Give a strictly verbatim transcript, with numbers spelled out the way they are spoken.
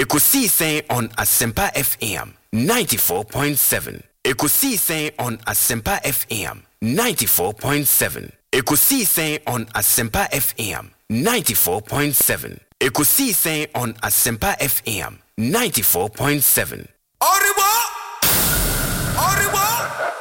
Ekosi sen on Asempa F M ninety-four point seven. Ekosi sen on Asempa F M ninety-four point seven. Ekosi sen on Asempa F M ninety-four point seven. Ekosi sen on Asempa F M ninety-four point seven.